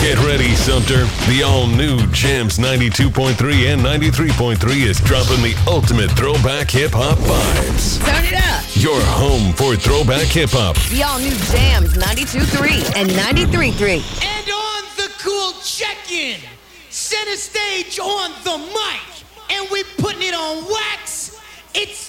Get ready, Sumter. The all-new Jams 92.3 and 93.3 is dropping the ultimate throwback hip-hop vibes. Turn it up. Your home for throwback hip-hop. The all-new Jams 92.3 and 93.3. And on the cool check-in, center stage on the mic, and we're putting it on wax. It's